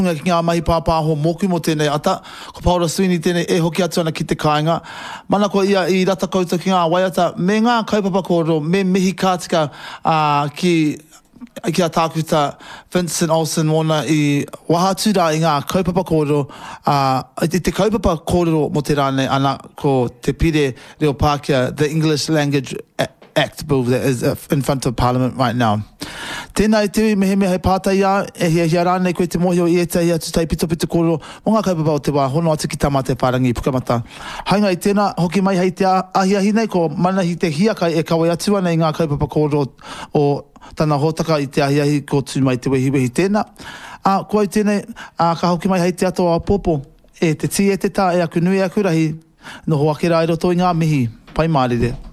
Ki ngā mahi pāpāho moku mo tēnei ata, ko Paula Sweeney tēnei e hoki atu ana ki te kāinga. Mana ko ia I rata koutou ki ngā waiata, me ngā kaupapa kōrero, me mihi kātika ki a tākuta Vincent Olsen mōna I wahatu rā I ngā kaupapa kōrero, I te kaupapa kōrero mo te rānei ana ko te pire reo Pākehā, the English Language Act bill that is in front of Parliament right now. Tēnā I te mehe pātai e hia rānei koe te mohio I etahi atu tai pito kōrero mo ngā kaupapa o te wā hono atu ki tamate Pārangi Pukamata. Hainga I tēnā hoki mai hei te ahiahi nei ko mana hi te hiakai e kawe atu ana I ngā kaupapa kōrero o tana hōtaka I te ahiahi ko tū mai te wehi tēnā. Ko ai tēnei ka hoki mai hei te ato a popo e te ti e te tā e aku nui aku rahi no hoake rā I roto I ngā mihi. Pai mārire.